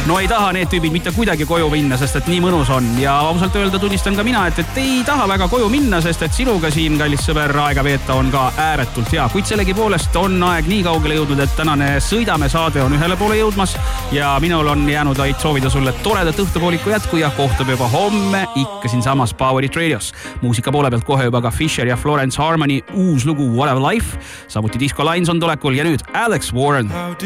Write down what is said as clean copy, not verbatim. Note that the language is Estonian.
no ei taha need tüübid mitte kuidagi koju minna, sest et nii mõnus on. Ja ausalt öelda tunnistan ka mina, et ei taha väga koju minna, sest et sinuga siin, kallis sõber, aega veeta on ka ääretult hea. Kuid sellegi poolest on aeg nii kaugele jõudnud, et tänane Sõidame saade on ühele poole jõudmas ja minul on jäänud vaid soovida sulle toredat õhtupooliku jätku ja kohtub juba homme ikka siin samas Power It Radios. Muusika poole pealt kohe juba ka Fisher ja Florence Harmony uus lugu What a Life, samuti Disco Lines on tulekul ja nüüd Alex Warren.